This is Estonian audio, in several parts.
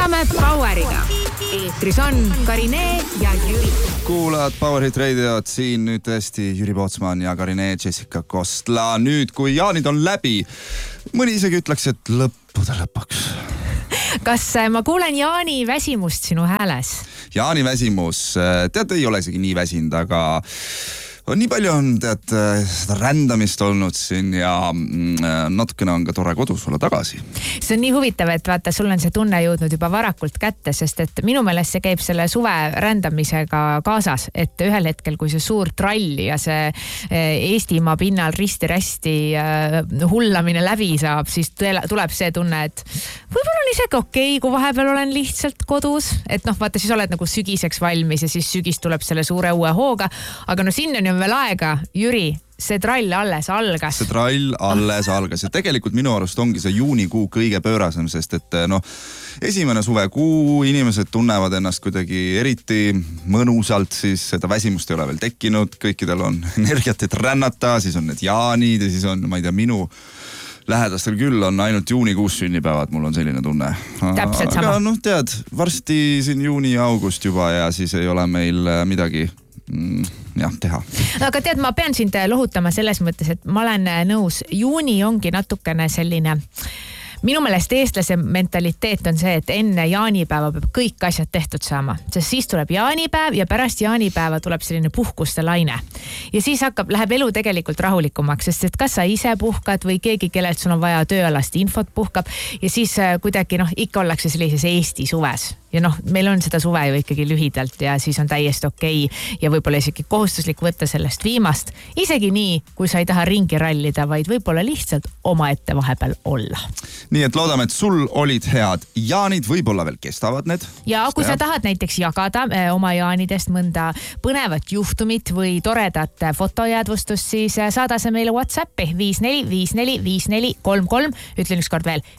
Sõidame Poweriga. Eetris on Karinee ja Jüri. Kuulad Powerhit Radiot, siin nüüd tõesti Jüri Pootsman ja Karinee, Jessica Kostla. Nüüd, kui jaanid on läbi, mõni isegi ütleks, et lõppude lõpuks. Kas ma kuulen Jaani väsimust sinu hääles? Jaani väsimus, tead, ei ole isegi nii väsinud, aga nii palju on seda rändamist olnud siin ja natukene on ka tore kodus olla tagasi. See on nii huvitav, et vaata, sul on see tunne jõudnud juba varakult kätte, sest et minu meelest see käib selle suve rändamisega kaasas, et ühel hetkel, kui see suur trall ja see Eestimaa pinnal risti-rästi hullamine läbi saab, siis tuleb see tunne, et võib-olla on isegi okei, kui vahepeal olen lihtsalt kodus, et noh, vaata, siis oled nagu sügiseks valmis ja siis sügis tuleb selle suure uue hooga, aga no sinna on veel aega, Jüri, see trall alles algas. See trall alles algas ja tegelikult minu arust ongi see juunikuu kõige pöörasem, sest et esimene suvekuu inimesed tunnevad ennast kuidagi eriti mõnusalt, siis seda väsimust ei ole veel tekkinud, kõikidel on energiat, et rännata, siis on need jaanid ja siis on, ma ei tea, minu lähedastel küll on ainult juunikuus sünnipäevad, mul on selline tunne. Täpselt sama. Aga noh, tead, varsti siin juuni ja august juba ja siis ei ole meil midagi teha. Aga tead, ma pean sind lohutama selles mõttes, et ma olen nõus, juuni ongi natukene selline, minu meelest eestlase mentaliteet on see, et enne jaanipäeva peab kõik asjad tehtud saama, sest siis tuleb jaanipäev ja pärast jaanipäeva tuleb selline puhkuste laine. Ja siis läheb elu tegelikult rahulikumaks, sest et kas sa ise puhkad või keegi, kellelt sul on vaja tööalast infot puhkab ja siis kuidagi ikka ollakse sellises Eesti suves. Ja noh, meil on seda suve ju ikkagi lühidalt ja siis on täiesti okei ja võib-olla isegi kohustuslik võtta sellest viimast. Isegi nii, kui sa ei taha ringi rallida, vaid võib-olla lihtsalt omaette vahepeal olla. Nii et loodame, et sul olid head jaanid, võib-olla veel kestavad need. Ja kui sa tahad näiteks jagada oma jaanidest mõnda põnevat juhtumit või toredat fotojäädvustust, siis saada see meile WhatsAppi 54545433. Ütlen ükskord veel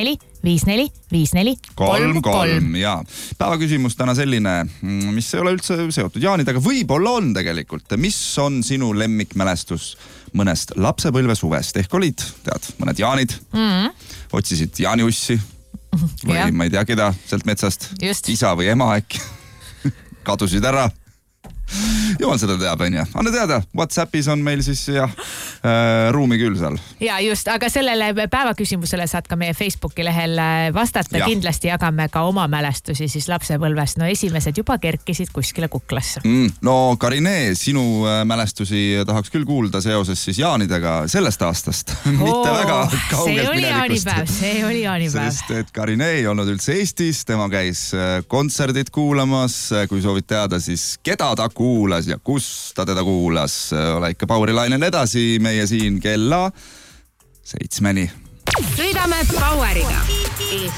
54545433. Ja päevaküsimus täna selline, mis ei ole üldse seotud jaanidega, võib-olla on tegelikult. Mis on sinu lemmikmälestus mõnest lapsepõlve suvest? Ehk olid, tead, mõned jaanid, otsisid jaaniussi või ma ei tea keda sealt metsast, isa või ema äkki, kadusid ära. Jumal seda teab, on ja. Anna teada, WhatsAppis on meil siis ruumi küll seal. Ja just, aga sellele päevaküsimusele saad ka meie Facebooki lehel vastata. Kindlasti jagame ka oma mälestusi siis lapsepõlvest. No esimesed juba kerkisid kuskile kuklasse. No Karinee, sinu mälestusi tahaks küll kuulda seoses siis jaanidega sellest aastast. Mitte väga kaugelt minevikust. See oli jaanipäev. Sest et Karinee ei olnud üldse Eestis, tema käis kontserdit kuulamas. Kui soovid teada, siis keda ta kuulas ja kus ta teda kuulas. Ole ikka Powerilainen edasi, meie siin kella 7. Sõidame Poweriga.